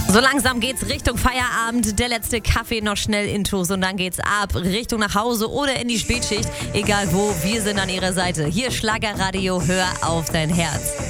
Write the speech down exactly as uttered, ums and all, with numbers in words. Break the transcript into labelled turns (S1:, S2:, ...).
S1: So langsam geht's Richtung Feierabend, der letzte Kaffee noch schnell intus und dann geht's ab, Richtung nach Hause oder in die Spätschicht. Egal wo, wir sind an Ihrer Seite. Hier Schlagerradio, hör auf dein Herz.